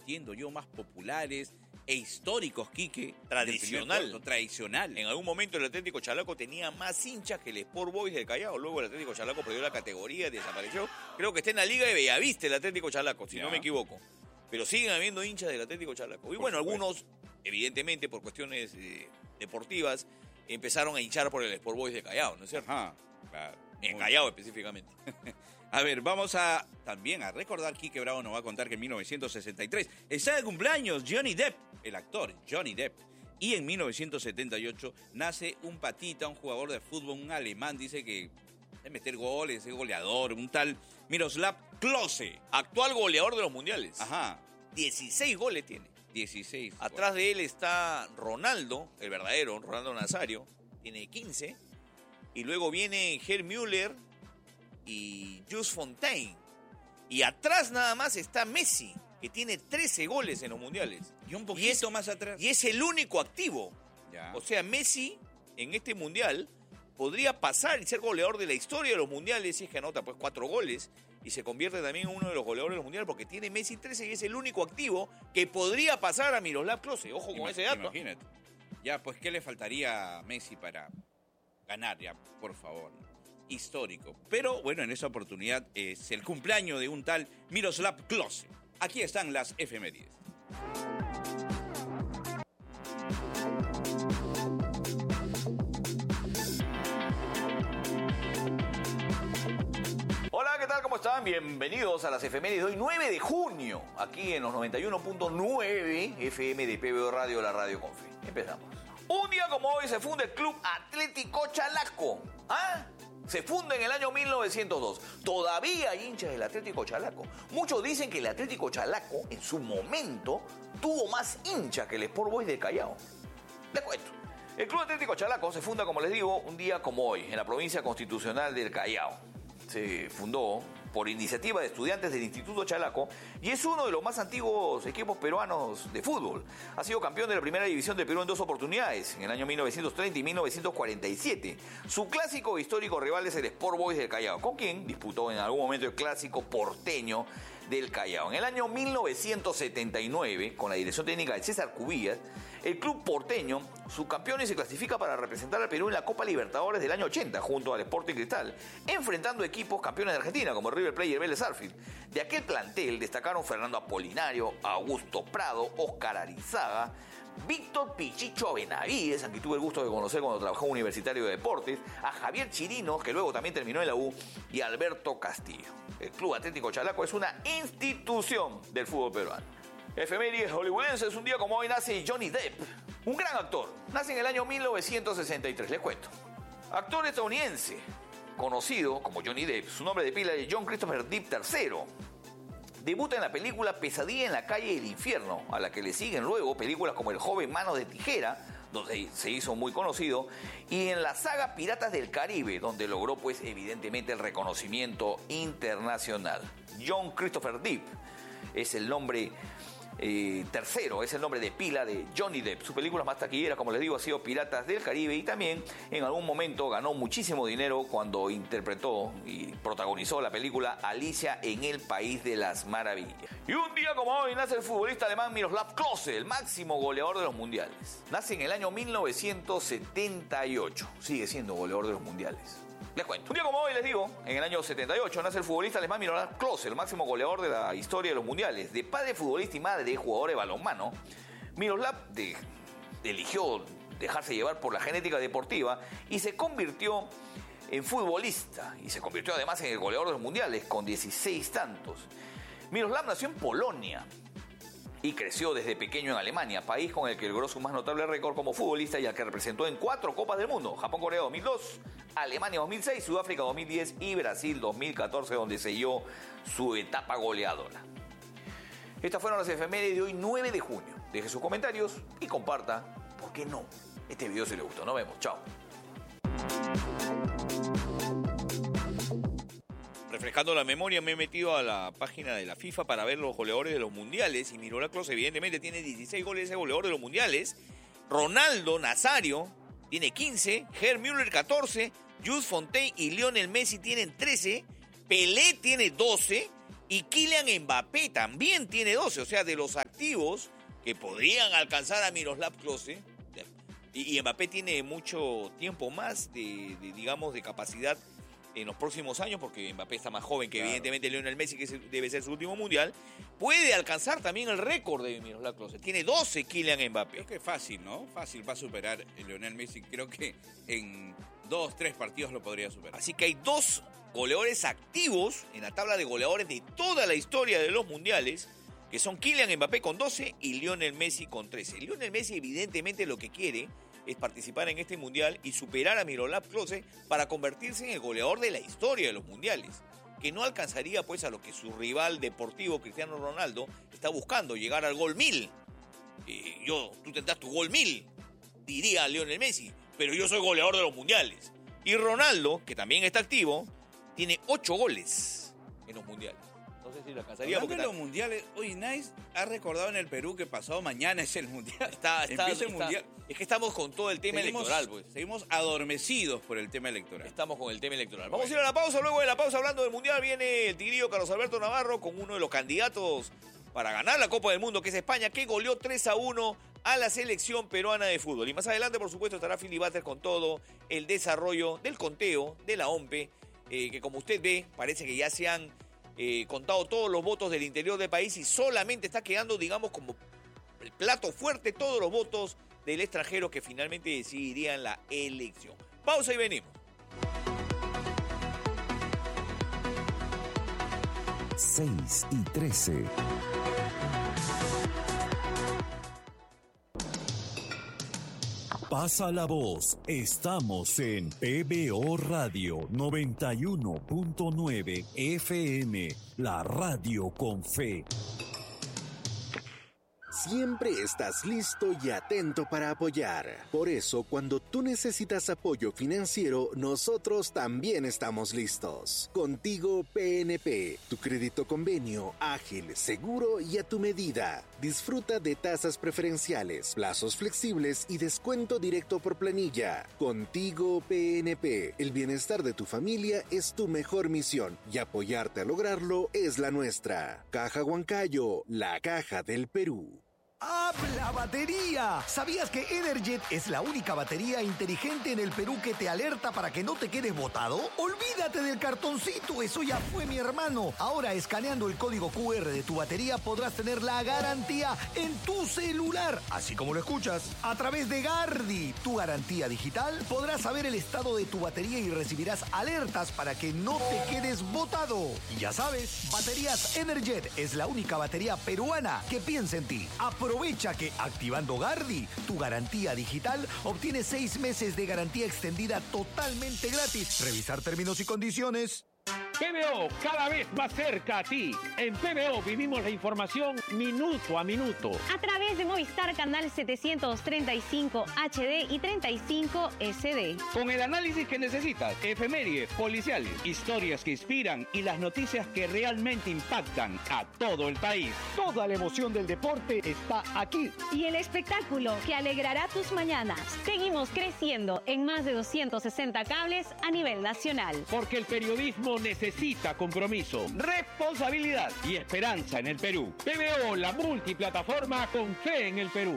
entiendo yo, más populares e históricos, Quique. Tradicional. En algún momento el Atlético Chalaco tenía más hinchas que el Sport Boys del Callao. Luego el Atlético Chalaco perdió la categoría, desapareció. Creo que está en la Liga de Bellavista el Atlético Chalaco, si no me equivoco. Pero siguen habiendo hinchas del Atlético Chalaco. Y bueno, algunos, evidentemente, por cuestiones deportivas, empezaron a hinchar por el Sport Boys de Callao, ¿no es cierto? Ajá, claro. En Callao específicamente. A ver, vamos también a recordar, Quique Bravo nos va a contar que en 1963 está de cumpleaños Johnny Depp, el actor Johnny Depp. Y en 1978 nace un patita, un jugador de fútbol, un alemán, dice que de meter goles, es goleador, un tal Miroslav Klose. Actual goleador de los mundiales. Ajá. 16 goles tiene. 16. Atrás de él está Ronaldo, el verdadero, Ronaldo Nazario, tiene 15. Y luego viene Gerd Müller y Jules Fontaine. Y atrás nada más está Messi, que tiene 13 goles en los mundiales. Y un poquito más atrás. Y es el único activo. Ya. O sea, Messi en este mundial podría pasar y ser goleador de la historia de los mundiales si es que anota pues 4 goles y se convierte también en uno de los goleadores de los mundiales porque tiene Messi 13 y es el único activo que podría pasar a Miroslav Klose. Ojo con ese dato. Imagínate. Ya, pues, ¿qué le faltaría a Messi para ganar? Ya, por favor. Histórico. Pero, bueno, en esa oportunidad es el cumpleaños de un tal Miroslav Klose. Aquí están las efemérides. Hola, ¿qué tal? ¿Cómo están? Bienvenidos a las efemérides de hoy, 9 de junio, aquí en los 91.9 FM de PBO Radio, la Radio con Fe. Empezamos. Un día como hoy se funda el Club Atlético Chalaco. ¿Ah? Se funda en el año 1902. Todavía hay hinchas del Atlético Chalaco. Muchos dicen que el Atlético Chalaco, en su momento, tuvo más hinchas que el Sport Boys de Callao. Les cuento. El Club Atlético Chalaco se funda, como les digo, un día como hoy, en la provincia constitucional del Callao. Se fundó por iniciativa de estudiantes del Instituto Chalaco y es uno de los más antiguos equipos peruanos de fútbol. Ha sido campeón de la Primera División de Perú en 2 oportunidades, en el año 1930 y 1947. Su clásico histórico rival es el Sport Boys del Callao, con quien disputó en algún momento el clásico porteño del Callao. En el año 1979, con la dirección técnica de César Cubillas, el club porteño, subcampeón, y se clasifica para representar al Perú en la Copa Libertadores del año 80, junto al Sporting Cristal, enfrentando equipos campeones de Argentina, como el River Plate y el Vélez Sarsfield. De aquel plantel destacaron Fernando Apolinario, Augusto Prado, Óscar Arizaga, Víctor Pichicho Benavides, a quien tuve el gusto de conocer cuando trabajó en Universitario de Deportes, a Javier Chirinos, que luego también terminó en la U, y a Alberto Castillo. El Club Atlético Chalaco es una institución del fútbol peruano. Efemérides hollywoodenses, un día como hoy nace Johnny Depp, un gran actor. Nace en el año 1963, les cuento. Actor estadounidense, conocido como Johnny Depp, su nombre de pila es John Christopher Depp III. Debuta en la película Pesadilla en la calle del infierno, a la que le siguen luego películas como El joven Manos de Tijera, donde se hizo muy conocido, y en la saga Piratas del Caribe, donde logró pues evidentemente el reconocimiento internacional. John Christopher Depp es el nombre tercero, es el nombre de pila de Johnny Depp. Sus películas más taquilleras, como les digo, ha sido Piratas del Caribe, y también en algún momento ganó muchísimo dinero cuando interpretó y protagonizó la película Alicia en el País de las Maravillas. Y un día como hoy nace el futbolista alemán Miroslav Klose, el máximo goleador de los mundiales. Nace en el año 1978, sigue siendo goleador de los mundiales. Les cuento. Un día como hoy, les digo, en el año 78 nace el futbolista alemán Miroslav Klose, el máximo goleador de la historia de los mundiales. De padre futbolista y madre jugador de balonmano, Miroslav eligió dejarse llevar por la genética deportiva y se convirtió en futbolista. Y se convirtió además en el goleador de los mundiales con 16 tantos. Miroslav nació en Polonia y creció desde pequeño en Alemania, país con el que logró su más notable récord como futbolista y al que representó en 4 Copas del Mundo: Japón-Corea 2002, Alemania 2006, Sudáfrica 2010 y Brasil 2014, donde selló su etapa goleadora. Estas fueron las efemérides de hoy, 9 de junio. Deje sus comentarios y comparta, ¿por qué no?, este video si le gustó. Nos vemos, chao. Refrescando la memoria, me he metido a la página de la FIFA para ver los goleadores de los mundiales y Miroslav Klose evidentemente tiene 16 goles, ese goleador de los mundiales. Ronaldo Nazario tiene 15, Gerd Müller 14, Jules Fontaine y Lionel Messi tienen 13, Pelé tiene 12 Y Kylian Mbappé también tiene 12, o sea, de los activos que podrían alcanzar a Miroslav Klose. Y Mbappé tiene mucho tiempo más digamos, de capacidad en los próximos años, porque Mbappé está más joven que evidentemente Lionel Messi, que debe ser su último mundial. Puede alcanzar también el récord de Miroslav Klose. Tiene 12 Kylian Mbappé. Creo que es fácil, ¿no? Fácil, va a superar el Lionel Messi. Creo que en 2, 3 partidos lo podría superar. Así que hay 2 goleadores activos en la tabla de goleadores de toda la historia de los mundiales, que son Kylian Mbappé con 12 y Lionel Messi con 13. Lionel Messi evidentemente lo que quiere es participar en este mundial y superar a Miroslav Klose para convertirse en el goleador de la historia de los mundiales, que no alcanzaría pues a lo que su rival deportivo Cristiano Ronaldo está buscando, llegar al gol 1000. Tú tendrás tu gol 1000, diría Lionel Messi, pero yo soy goleador de los mundiales. Y Ronaldo, que también está activo, tiene 8 goles en los mundiales. No sé si lo alcanzaría. Hablando de los mundiales, hoy Nice ha recordado en el Perú que pasado mañana es el mundial. Empieza el mundial. Es que estamos con todo el tema electoral, pues. Seguimos adormecidos por el tema electoral. Estamos con el tema electoral. Vamos a ir a la pausa. Luego de la pausa, hablando del mundial, viene el tigrillo Carlos Alberto Navarro con uno de los candidatos para ganar la Copa del Mundo, que es España, que goleó 3-1 a la selección peruana de fútbol. Y más adelante, por supuesto, estará Philly Butter con todo el desarrollo del conteo de la OMPE, que como usted ve, parece que ya se han contado todos los votos del interior del país y solamente está quedando, digamos, como el plato fuerte todos los votos del extranjero que finalmente decidirían la elección. Pausa y venimos. 6:13. Pasa la voz. Estamos en PBO Radio 91.9 FM, la radio con fe. Siempre estás listo y atento para apoyar. Por eso, cuando tú necesitas apoyo financiero, nosotros también estamos listos. Contigo PNP, tu crédito convenio, ágil, seguro y a tu medida. Disfruta de tasas preferenciales, plazos flexibles y descuento directo por planilla. Contigo PNP, el bienestar de tu familia es tu mejor misión y apoyarte a lograrlo es la nuestra. Caja Huancayo, la caja del Perú. ¡Habla batería! ¿Sabías que Energet es la única batería inteligente en el Perú que te alerta para que no te quedes botado? Olvídate del cartoncito, eso ya fue, mi hermano. Ahora, escaneando el código QR de tu batería podrás tener la garantía en tu celular, así como lo escuchas. A través de Gardi, tu garantía digital, podrás saber el estado de tu batería y recibirás alertas para que no te quedes botado. Y ya sabes, Baterías Energet es la única batería peruana que piensa en ti. Aprovecha que activando Gardi, tu garantía digital, obtienes 6 meses de garantía extendida totalmente gratis. Revisar términos y condiciones. PBO, cada vez más cerca a ti. En PBO vivimos la información minuto a minuto. A través de Movistar Canal 735 HD y 35 SD. Con el análisis que necesitas, efemérides, policiales, historias que inspiran y las noticias que realmente impactan a todo el país. Toda la emoción del deporte está aquí. Y el espectáculo que alegrará tus mañanas. Seguimos creciendo en más de 260 cables a nivel nacional. Porque el periodismo necesita compromiso, responsabilidad y esperanza en el Perú. PBO, la multiplataforma con fe en el Perú.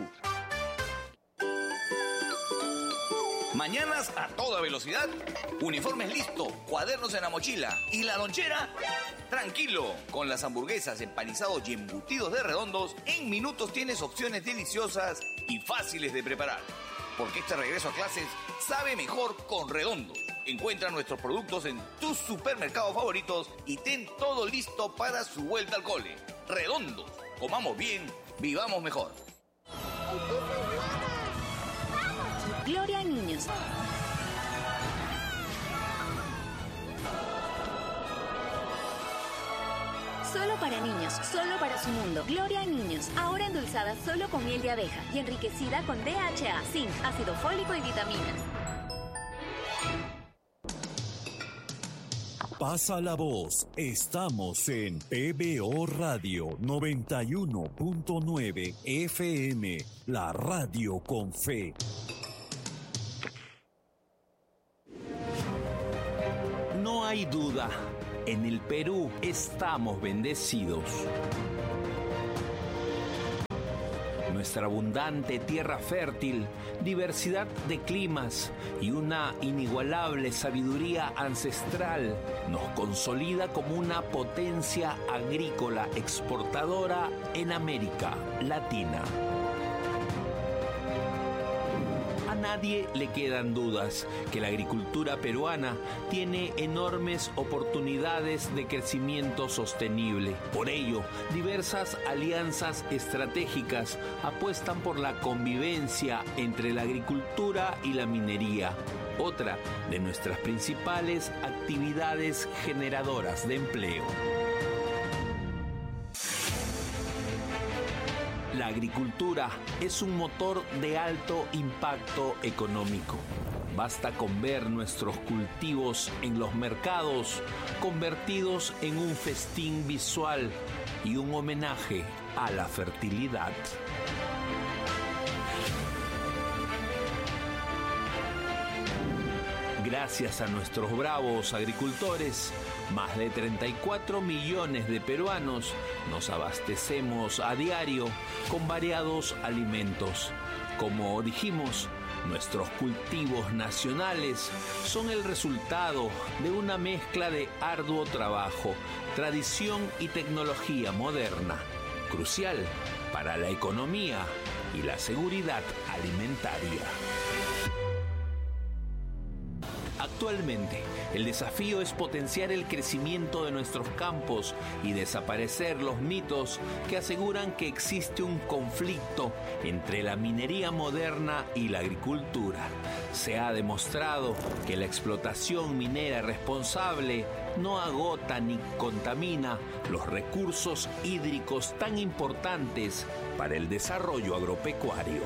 Mañanas a toda velocidad, uniformes listos, cuadernos en la mochila y la lonchera. Tranquilo, con las hamburguesas, empanizados y embutidos de Redondos, en minutos tienes opciones deliciosas y fáciles de preparar. Porque este regreso a clases sabe mejor con Redondos. Encuentra nuestros productos en tus supermercados favoritos y ten todo listo para su vuelta al cole. Redondos, comamos bien, vivamos mejor. Gloria a Niños. Solo para niños, solo para su mundo. Gloria a Niños, ahora endulzada solo con miel de abeja y enriquecida con DHA, zinc, ácido fólico y vitaminas. Pasa la voz. Estamos en PBO Radio 91.9 FM, la radio con fe. No hay duda. En el Perú estamos bendecidos. Nuestra abundante tierra fértil, diversidad de climas y una inigualable sabiduría ancestral nos consolida como una potencia agrícola exportadora en América Latina. A nadie le quedan dudas que la agricultura peruana tiene enormes oportunidades de crecimiento sostenible. Por ello, diversas alianzas estratégicas apuestan por la convivencia entre la agricultura y la minería, otra de nuestras principales actividades generadoras de empleo. La agricultura es un motor de alto impacto económico. Basta con ver nuestros cultivos en los mercados convertidos en un festín visual y un homenaje a la fertilidad. Gracias a nuestros bravos agricultores, más de 34 millones de peruanos nos abastecemos a diario con variados alimentos. Como dijimos, nuestros cultivos nacionales son el resultado de una mezcla de arduo trabajo, tradición y tecnología moderna, crucial para la economía y la seguridad alimentaria. Actualmente, el desafío es potenciar el crecimiento de nuestros campos y desaparecer los mitos que aseguran que existe un conflicto entre la minería moderna y la agricultura. Se ha demostrado que la explotación minera responsable no agota ni contamina los recursos hídricos tan importantes para el desarrollo agropecuario.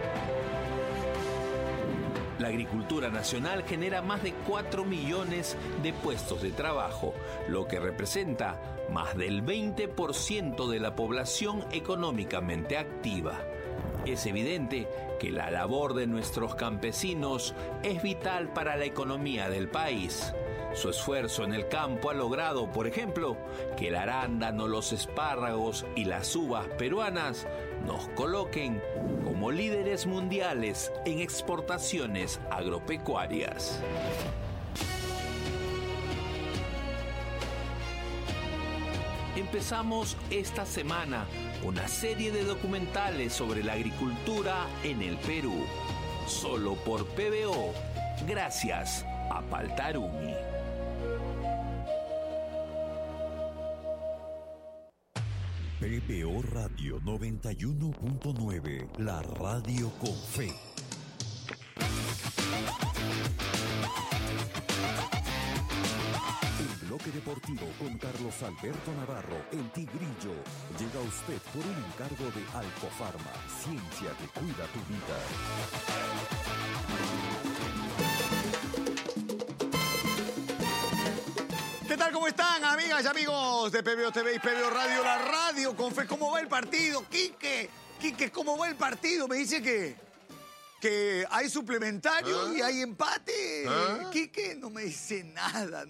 La agricultura nacional genera más de 4 millones de puestos de trabajo, lo que representa más del 20% de la población económicamente activa. Es evidente que la labor de nuestros campesinos es vital para la economía del país. Su esfuerzo en el campo ha logrado, por ejemplo, que el arándano, los espárragos y las uvas peruanas nos coloquen como líderes mundiales en exportaciones agropecuarias. Empezamos esta semana una serie de documentales sobre la agricultura en el Perú, solo por PBO, gracias a Paltarumi. PBO Radio 91.9, la radio con fe. El bloque deportivo con Carlos Alberto Navarro, el Tigrillo, llega a usted por un encargo de Alcofarma, ciencia que cuida tu vida. ¿Qué tal? ¿Cómo están, amigas y amigos de PBO TV y PBO Radio, la radio con fe? ¿Cómo va el partido? Quique, ¿cómo va el partido? Me dice que hay suplementario y hay empate. Quique no me dice nada,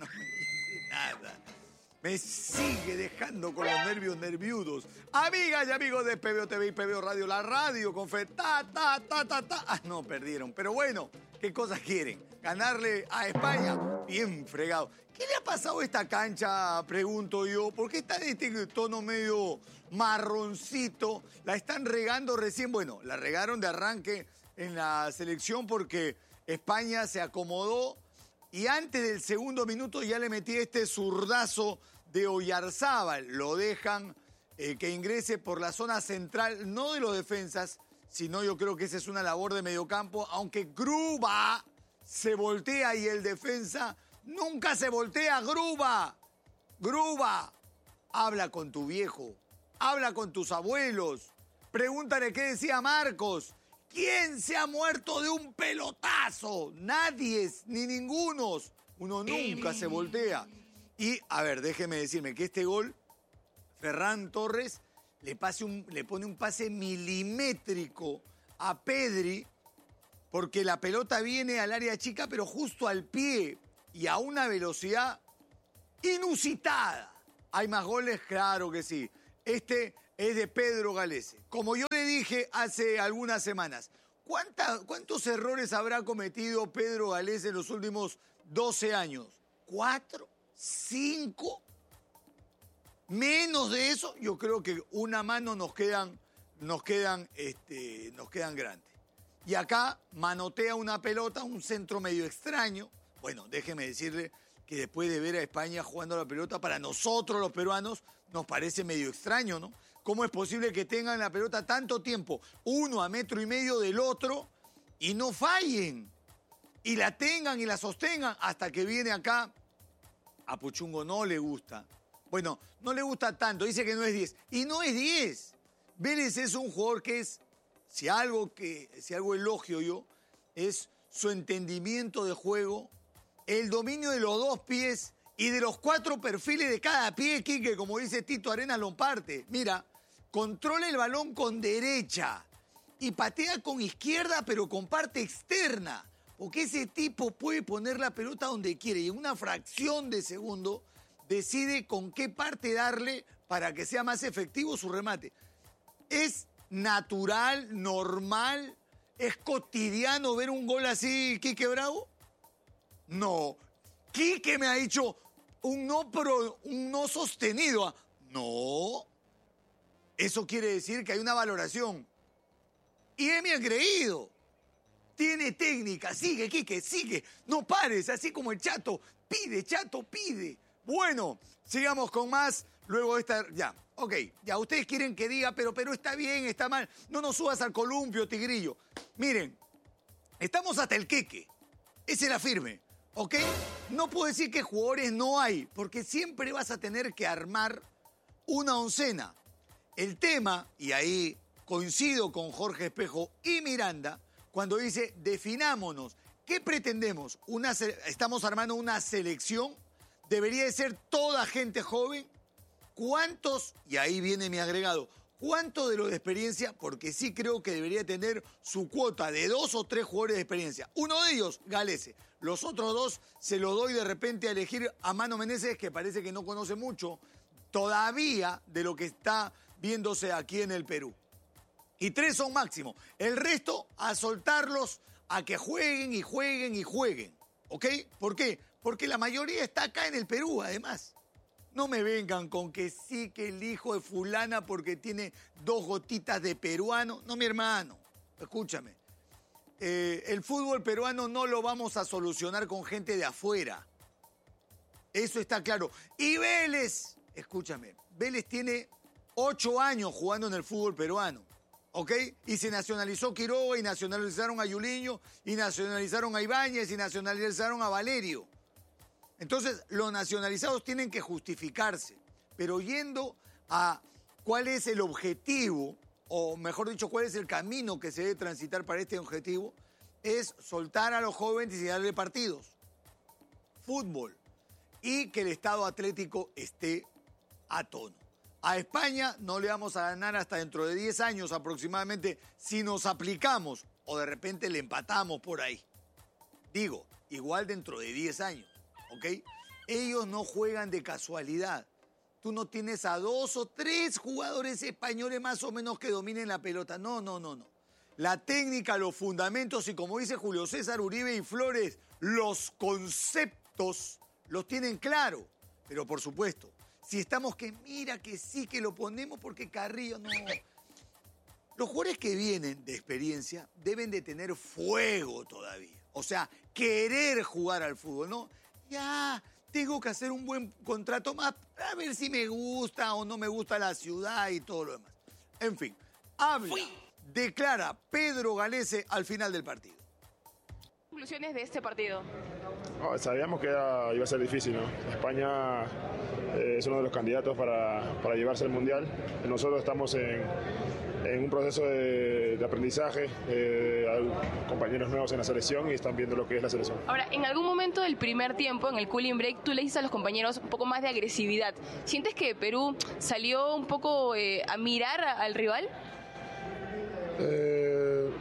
Me sigue dejando con los nervios nerviudos. Amigas y amigos de PBO TV y PBO Radio, la radio con fe. No, perdieron. Pero bueno, ¿qué cosas quieren? Ganarle a España, bien fregado. ¿Qué le ha pasado a esta cancha, pregunto yo? ¿Por qué está en este tono medio marroncito? La están regando recién. Bueno, la regaron de arranque en la selección porque España se acomodó y antes del segundo minuto ya le metí este zurdazo de Oyarzábal. Lo dejan que ingrese por la zona central, no de los defensas, sino yo creo que esa es una labor de mediocampo, aunque Gruba se voltea y el defensa nunca se voltea. Gruba, habla con tu viejo, habla con tus abuelos, pregúntale qué decía Marcos. ¿Quién se ha muerto de un pelotazo? Nadie, ni ninguno. Uno nunca se voltea. Y, a ver, déjeme decirme que este gol, Ferran Torres le pone un pase milimétrico a Pedri, porque la pelota viene al área chica, pero justo al pie y a una velocidad inusitada. ¿Hay más goles? Claro que sí. Este es de Pedro Galese. Como yo le dije hace algunas semanas, ¿cuántos errores habrá cometido Pedro Galese en los últimos 12 años? ¿4? ¿5? Menos de eso, yo creo que una mano nos quedan grandes. Y acá manotea una pelota, un centro medio extraño. Bueno, déjeme decirle que después de ver a España jugando la pelota, para nosotros los peruanos nos parece medio extraño, ¿no? ¿Cómo es posible que tengan la pelota tanto tiempo, uno a 1,5 metros del otro, y no fallen? Y la tengan y la sostengan hasta que viene acá. A Puchungo no le gusta. Bueno, no le gusta tanto, dice que no es 10. Y no es 10. Vélez es un jugador que es, si algo elogio yo, es su entendimiento de juego, el dominio de los 2 pies y de los 4 perfiles de cada pie, Quique, como dice Tito Arenas Lomparte. Mira, controla el balón con derecha y patea con izquierda, pero con parte externa. Porque ese tipo puede poner la pelota donde quiere y en una fracción de segundo decide con qué parte darle para que sea más efectivo su remate. ¿Es natural, normal, es cotidiano ver un gol así, Quique Bravo? No. Quique me ha dicho un no sostenido. No. Eso quiere decir que hay una valoración. Y él me ha creído. Tiene técnica. Sigue, Quique, sigue. No pares, así como el Chato. Pide, Chato, pide. Bueno, sigamos con más. Luego de esta... Ya, ok. Ya, ustedes quieren que diga, pero está bien, está mal. No nos subas al columpio, Tigrillo. Miren, estamos hasta el queque. Ese era firme, ¿ok? No puedo decir que jugadores no hay, porque siempre vas a tener que armar una oncena. El tema, y ahí coincido con Jorge Espejo y Miranda, cuando dice, definámonos, ¿qué pretendemos? ¿Estamos armando una selección? ¿Debería de ser toda gente joven? ¿Cuántos, y ahí viene mi agregado, cuánto de lo de experiencia? Porque sí creo que debería tener su cuota de 2 o 3 jugadores de experiencia. Uno de ellos, Galese. Los otros 2 se lo doy de repente a elegir a Mano Meneses, que parece que no conoce mucho todavía de lo que está viéndose aquí en el Perú. Y 3 son máximo. El resto, a soltarlos a que jueguen y jueguen y jueguen. ¿Ok? ¿Por qué? Porque la mayoría está acá en el Perú, además. No me vengan con que sí, que el hijo de fulana porque tiene 2 gotitas de peruano. No, mi hermano, escúchame. El fútbol peruano no lo vamos a solucionar con gente de afuera. Eso está claro. Y Vélez, escúchame, Vélez tiene 8 años jugando en el fútbol peruano. ¿Ok? Y se nacionalizó Quiroga, y nacionalizaron a Yuliño, y nacionalizaron a Ibáñez, y nacionalizaron a Valerio. Entonces, los nacionalizados tienen que justificarse. Pero yendo a cuál es el objetivo, o mejor dicho, cuál es el camino que se debe transitar para este objetivo, es soltar a los jóvenes y darle partidos. Fútbol. Y que el estado atlético esté a tono. A España no le vamos a ganar hasta dentro de 10 años aproximadamente si nos aplicamos o de repente le empatamos por ahí. Digo, igual dentro de 10 años, ¿ok? Ellos no juegan de casualidad. Tú no tienes a 2 o 3 jugadores españoles más o menos que dominen la pelota. No. La técnica, los fundamentos y como dice Julio César Uribe y Flores, los conceptos los tienen claro. Pero por supuesto, si estamos que mira que sí que lo ponemos porque Carrillo no. Los jugadores que vienen de experiencia deben de tener fuego todavía. O sea, querer jugar al fútbol, ¿no? Ya, tengo que hacer un buen contrato más a ver si me gusta o no me gusta la ciudad y todo lo demás. En fin, declara Pedro Galese al final del partido. ¿Conclusiones de este partido? Sabíamos que iba a ser difícil, ¿no? España es uno de los candidatos para llevarse el Mundial. Nosotros estamos en un proceso de aprendizaje, hay compañeros nuevos en la selección y están viendo lo que es la selección. Ahora, en algún momento del primer tiempo, en el cooling break, tú le dices a los compañeros un poco más de agresividad. ¿Sientes que Perú salió un poco a mirar al rival?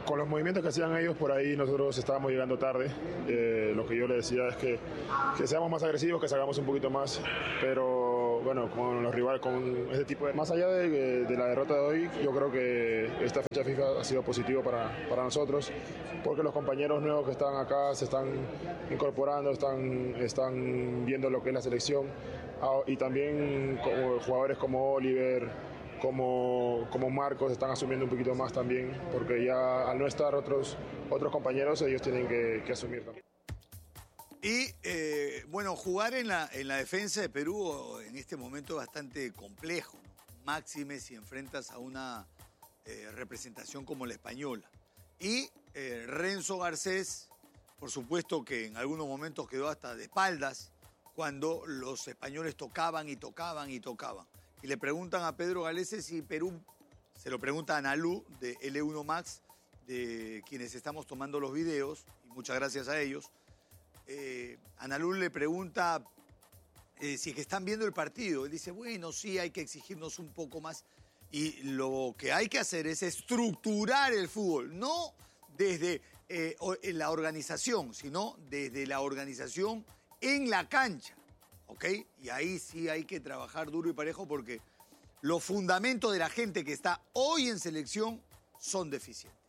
con los movimientos que hacían ellos por ahí nosotros estábamos llegando tarde. Lo que yo le decía es que seamos más agresivos, que salgamos un poquito más, pero bueno, con los rivales, con este tipo de... Más allá de la derrota de hoy, yo creo que esta fecha FIFA ha sido positivo para nosotros, porque los compañeros nuevos que están acá se están incorporando, están viendo lo que es la selección, y también jugadores como Oliver, como Marcos están asumiendo un poquito más también, porque ya al no estar otros compañeros, ellos tienen que asumir también. Y bueno, jugar en la defensa de Perú en este momento es bastante complejo, ¿no? Máxime si enfrentas a una representación como la española. Y Renzo Garcés, por supuesto que en algunos momentos quedó hasta de espaldas cuando los españoles tocaban y tocaban y tocaban. Y le preguntan a Pedro Galese si Perú, se lo pregunta a Analu de L1 Max, de quienes estamos tomando los videos, y muchas gracias a ellos. Analu le pregunta si es que están viendo el partido. Él dice, bueno, sí, hay que exigirnos un poco más. Y lo que hay que hacer es estructurar el fútbol, no desde la organización, sino desde la organización en la cancha. ¿Ok? Y ahí sí hay que trabajar duro y parejo porque los fundamentos de la gente que está hoy en selección son deficientes.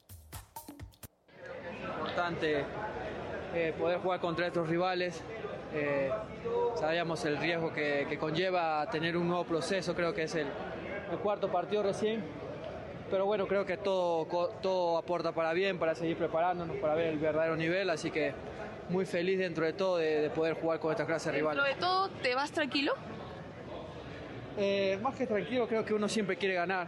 Es importante poder jugar contra estos rivales. Sabíamos el riesgo que conlleva tener un nuevo proceso, creo que es el cuarto partido recién. Pero bueno, creo que todo aporta para bien, para seguir preparándonos, para ver el verdadero nivel, así que muy feliz dentro de todo de poder jugar con esta clase de rivales. ¿Dentro de todo te vas tranquilo? Más que tranquilo, creo que uno siempre quiere ganar,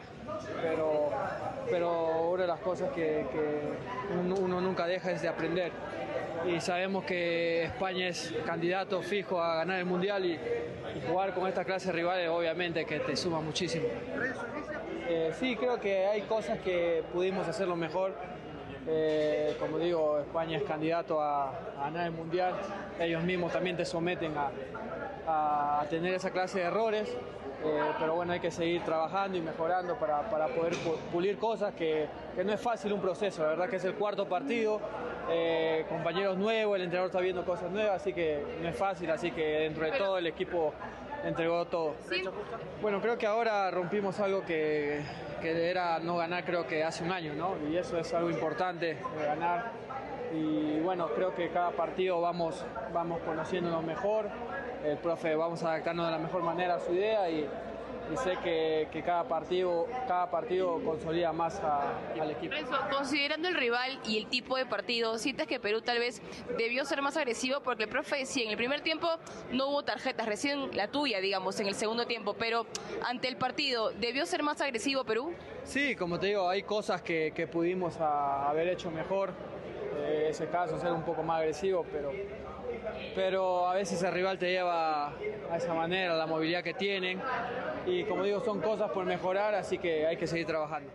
pero una de las cosas que uno nunca deja es de aprender. Y sabemos que España es candidato fijo a ganar el Mundial y jugar con esta clase de rivales obviamente que te suma muchísimo. Sí, creo que hay cosas que pudimos hacerlo mejor. Como digo, España es candidato a ganar el Mundial. Ellos mismos también te someten a tener esa clase de errores. Pero bueno, hay que seguir trabajando y mejorando para poder pulir cosas que no es fácil un proceso. La verdad que es el cuarto partido, compañeros nuevos, el entrenador está viendo cosas nuevas, así que no es fácil. Así que dentro de todo el equipo entregó todo. ¿Sí? Bueno, creo que ahora rompimos algo que era no ganar, creo que hace un año, ¿no? Y eso es algo importante, ganar. Y bueno, creo que cada partido vamos conociéndonos mejor. El profe vamos a adaptarnos de la mejor manera a su idea y sé que cada partido consolida más al equipo. Renzo, considerando el rival y el tipo de partido, ¿sientes que Perú tal vez debió ser más agresivo? Porque el profe decía, en el primer tiempo no hubo tarjetas, recién la tuya, digamos, en el segundo tiempo, pero ante el partido, ¿debió ser más agresivo Perú? Sí, como te digo, hay cosas que pudimos haber hecho mejor. En ese caso, ser un poco más agresivo, pero a veces el rival te lleva a esa manera, la movilidad que tienen. Y como digo, son cosas por mejorar, así que hay que seguir trabajando.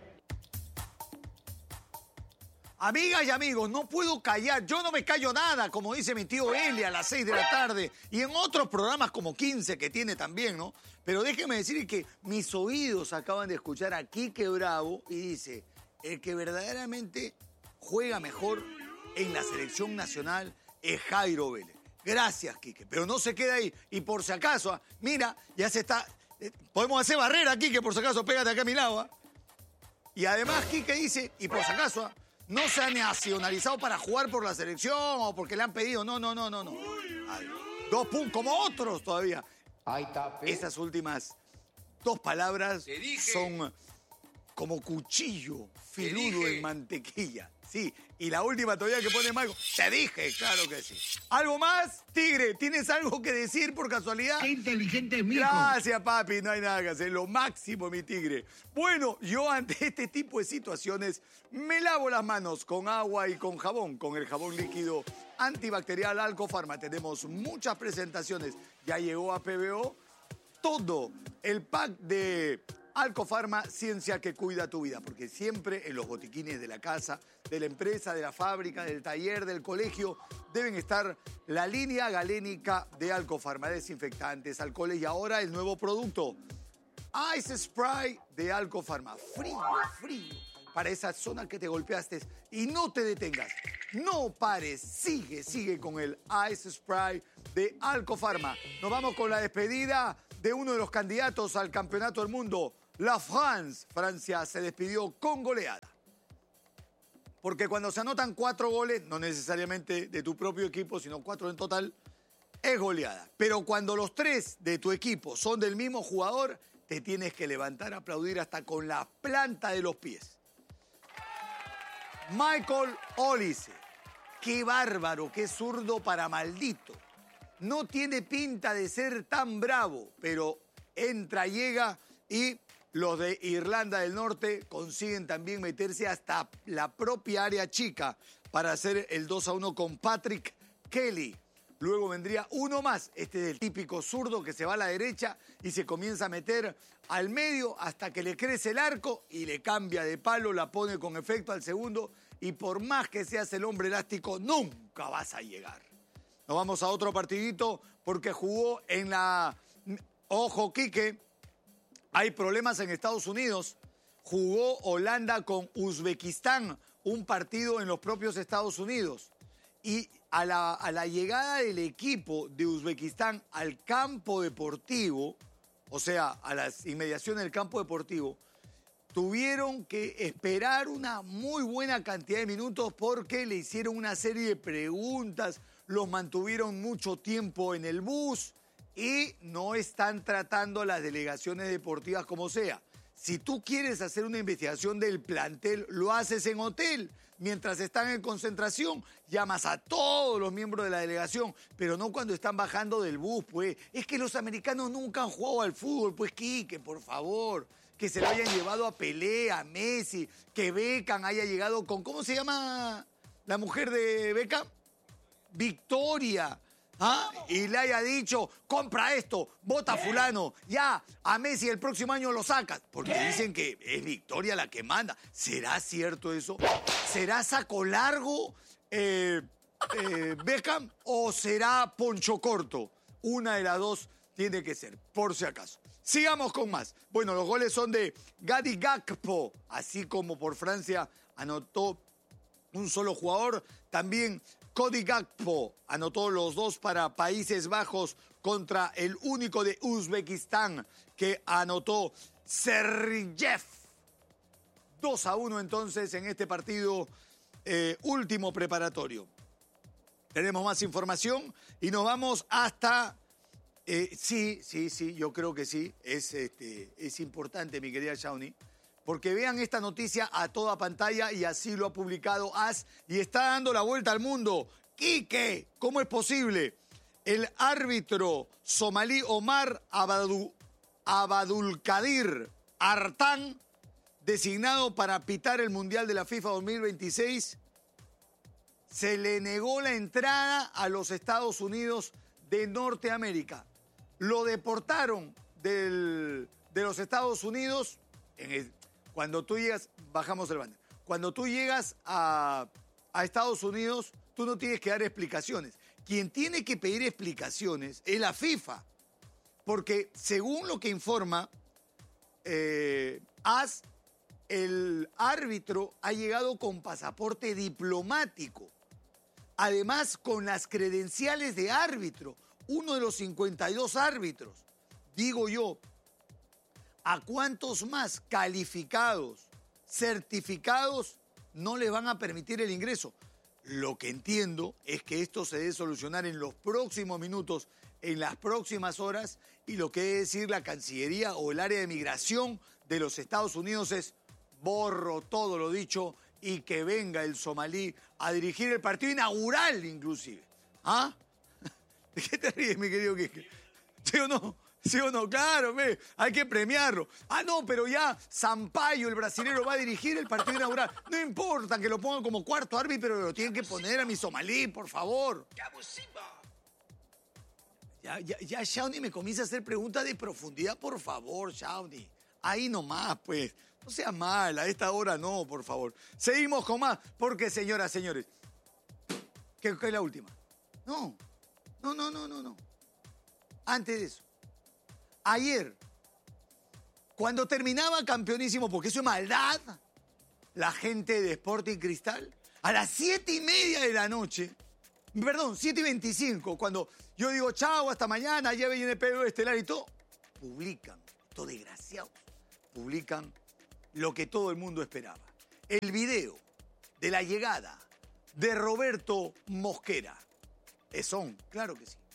Amigas y amigos, no puedo callar, yo no me callo nada, como dice mi tío Eli a las 6 de la tarde y en otros programas como 15 que tiene también, ¿no? Pero déjenme decir que mis oídos acaban de escuchar a Quique Bravo y dice, el que verdaderamente juega mejor en la selección nacional es Jairo Vélez. Gracias, Quique, pero no se queda ahí. Y por si acaso, mira, ya se está... podemos hacer barrera, Quique, por si acaso, pégate acá a mi lado. Y además, Quique dice, y por si acaso, no se ha nacionalizado para jugar por la selección o porque le han pedido. No. Ay, 2 puntos, como otros todavía. Esas últimas 2 palabras son como cuchillo filudo en mantequilla. Sí, y la última todavía que pone Marco. Te dije, claro que sí. ¿Algo más? Tigre, ¿tienes algo que decir por casualidad? Qué inteligente es mi hijo. Gracias, papi, no hay nada que hacer. Lo máximo, mi tigre. Bueno, yo ante este tipo de situaciones me lavo las manos con agua y con jabón, con el jabón líquido antibacterial Alcofarma. Tenemos muchas presentaciones. Ya llegó a PBO todo el pack de Alcofarma, ciencia que cuida tu vida, porque siempre en los botiquines de la casa, de la empresa, de la fábrica, del taller, del colegio, deben estar la línea galénica de Alcofarma, desinfectantes, alcoholes y ahora el nuevo producto, Ice Spray de Alcofarma, frío, para esa zona que te golpeaste y no te detengas. No pares, sigue con el Ice Spray de Alcofarma. Nos vamos con la despedida de uno de los candidatos al campeonato del mundo, la France. Francia se despidió con goleada. Porque cuando se anotan 4 goles, no necesariamente de tu propio equipo, sino 4 en total, es goleada. Pero cuando los 3 de tu equipo son del mismo jugador, te tienes que levantar a aplaudir hasta con la planta de los pies. Michael Olise, qué bárbaro, qué zurdo para maldito. No tiene pinta de ser tan bravo, pero entra, llega y los de Irlanda del Norte consiguen también meterse hasta la propia área chica para hacer el 2-1 con Patrick Kelly. Luego vendría uno más, este del típico zurdo que se va a la derecha y se comienza a meter al medio hasta que le crece el arco y le cambia de palo, la pone con efecto al segundo y por más que seas el hombre elástico, nunca vas a llegar. Nos vamos a otro partidito porque jugó en la... Ojo, Quique, hay problemas en Estados Unidos. Jugó Holanda con Uzbekistán, un partido en los propios Estados Unidos. Y a la llegada del equipo de Uzbekistán al campo deportivo, o sea, a las inmediaciones del campo deportivo, tuvieron que esperar una muy buena cantidad de minutos porque le hicieron una serie de preguntas, los mantuvieron mucho tiempo en el bus y no están tratando a las delegaciones deportivas como sea. Si tú quieres hacer una investigación del plantel, lo haces en hotel. Mientras están en concentración, llamas a todos los miembros de la delegación, pero no cuando están bajando del bus, pues. Es que los americanos nunca han jugado al fútbol, pues, Quique, por favor. Que se lo hayan llevado a Pelé, a Messi, que Beckham haya llegado con... ¿Cómo se llama la mujer de Beckham? Victoria. ¿Ah? Y le haya dicho, compra esto, vota fulano, ya, a Messi el próximo año lo sacas. Porque dicen que es Victoria la que manda. ¿Será cierto eso? ¿Será saco largo Beckham o será poncho corto? Una de las dos tiene que ser, por si acaso. Sigamos con más. Bueno, los goles son de Gadi Gakpo, así como por Francia anotó un solo jugador. También Cody Gakpo anotó los 2 para Países Bajos contra el único de Uzbekistán que anotó Sergeyev. 2-1 entonces en este partido último preparatorio. Tenemos más información y nos vamos hasta... Sí, yo creo que sí. Es importante, mi querida Shawnee. Porque vean esta noticia a toda pantalla y así lo ha publicado AS y está dando la vuelta al mundo. Quique, ¿cómo es posible? El árbitro somalí Omar Abdulkadir Artan, designado para pitar el Mundial de la FIFA 2026, se le negó la entrada a los Estados Unidos de Norteamérica. Lo deportaron de los Estados Unidos cuando tú llegas, bajamos el banner. Cuando tú llegas a Estados Unidos, tú no tienes que dar explicaciones. Quien tiene que pedir explicaciones es la FIFA. Porque según lo que informa AS, el árbitro ha llegado con pasaporte diplomático. Además, con las credenciales de árbitro. Uno de los 52 árbitros. Digo yo, ¿a cuántos más calificados, certificados, no les van a permitir el ingreso? Lo que entiendo es que esto se debe solucionar en los próximos minutos, en las próximas horas, y lo que debe decir la Cancillería o el área de migración de los Estados Unidos es: borro todo lo dicho y que venga el somalí a dirigir el partido inaugural, inclusive. ¿Ah? ¿De qué te ríes, mi querido Quique? ¿Sí o no? ¿Sí o no? Claro, hay que premiarlo. Ah, no, pero ya Sampaio, el brasilero, va a dirigir el partido inaugural. No importa que lo pongan como cuarto árbitro, pero lo tienen que poner a mi somalí, por favor. Ya Shawnee me comienza a hacer preguntas de profundidad, por favor, Shawnee. Ahí nomás, pues. No sea mala, a esta hora no, por favor. Seguimos con más, porque, señoras, señores, ¿qué es la última? No. Antes de eso, ayer, cuando terminaba Campeonísimo, porque eso es maldad, la gente de Sporting Cristal? A las 7:30 de la noche, perdón, 7:25, cuando yo digo chao, hasta mañana, ya viene Pedro Estelar y todo, publican, estos desgraciados, publican lo que todo el mundo esperaba. El video de la llegada de Roberto Mosquera. Claro que sí.